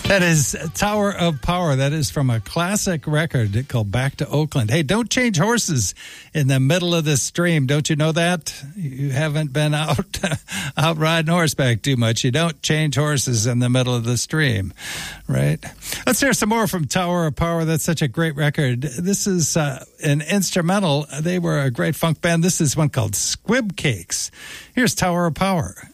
That is Tower of Power. That is from a classic record called Back to Oakland. Hey, don't change horses in the middle of the stream. Don't you know that? You haven't been out riding horseback too much. You don't change horses in the middle of the stream, right? Let's hear some more from Tower of Power. That's such a great record. This is an instrumental. They were a great funk band. This is one called Squib Cakes. Here's Tower of Power.